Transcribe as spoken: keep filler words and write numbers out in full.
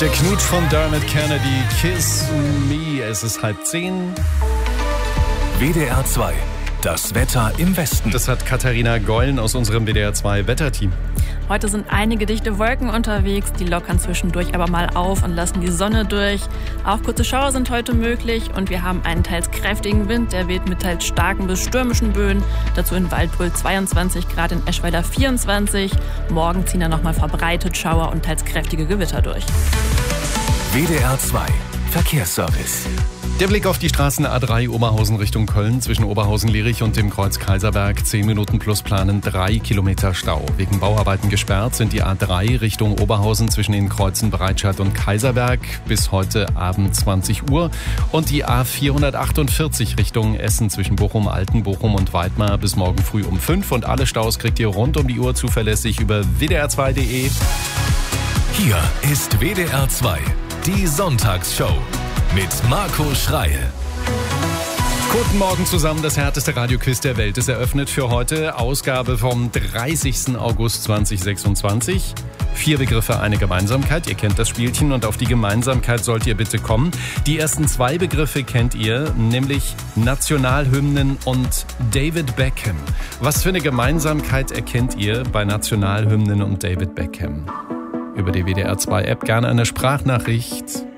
Der Knut von Dermot Kennedy, Kiss Me. Es ist halb zehn. W D R zwei, das Wetter im Westen. Das hat Katharina Geulen aus unserem W D R zwei Wetterteam. Heute sind einige dichte Wolken unterwegs, die lockern zwischendurch aber mal auf und lassen die Sonne durch. Auch kurze Schauer sind heute möglich und wir haben einen teils kräftigen Wind, der weht mit teils starken bis stürmischen Böen. Dazu in Waldbröl zweiundzwanzig Grad, in Eschweiler vierundzwanzig. Morgen ziehen dann nochmal verbreitet Schauer und teils kräftige Gewitter durch. W D R zwei, Verkehrsservice. Der Blick auf die Straßen A drei Oberhausen Richtung Köln zwischen Oberhausen-Lierich und dem Kreuz Kaiserberg. zehn Minuten plus planen, drei Kilometer Stau. Wegen Bauarbeiten gesperrt sind die A drei Richtung Oberhausen zwischen den Kreuzen Breitscheid und Kaiserberg bis heute Abend zwanzig Uhr. Und die A vierhundertachtundvierzig Richtung Essen zwischen Bochum, Altenbochum und Weidmar bis morgen früh um fünf. Und alle Staus kriegt ihr rund um die Uhr zuverlässig über w d r zwei punkt d e. Hier ist W D R zwei, die Sonntagsshow mit Marco Schreil. Guten Morgen zusammen, das härteste Radioquiz der Welt ist eröffnet für heute. Ausgabe vom dreißigsten August zweitausendsechsundzwanzig. Vier Begriffe, eine Gemeinsamkeit. Ihr kennt das Spielchen und auf die Gemeinsamkeit sollt ihr bitte kommen. Die ersten zwei Begriffe kennt ihr, nämlich Nationalhymnen und David Beckham. Was für eine Gemeinsamkeit erkennt ihr bei Nationalhymnen und David Beckham? Über die W D R zwei App gerne eine Sprachnachricht